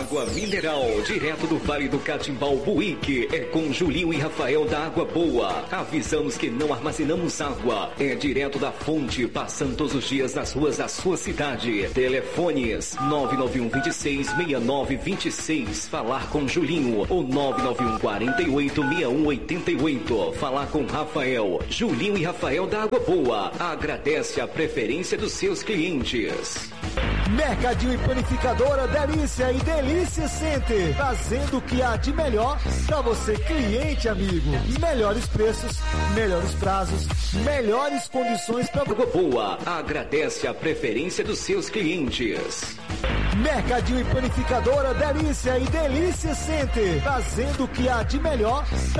Água mineral, direto do Vale do Catimbau, Buíque. É com Julinho e Rafael da Água Boa. Avisamos que não armazenamos água. É direto da fonte, passando todos os dias nas ruas da sua cidade. Telefones 991 26 6926. Falar com Julinho ou 991 48 6188. Falar com Rafael. Julinho e Rafael da Água Boa. Agradece a preferência dos seus clientes. Mercadinho e Panificadora Delícia e Delícia Center, trazendo o que há de melhor para você, cliente amigo. Melhores preços, melhores prazos, melhores condições para Água Boa. Agradece a preferência dos seus clientes. Mercadinho e Panificadora Delícia e Delícia Center, trazendo o que há de melhor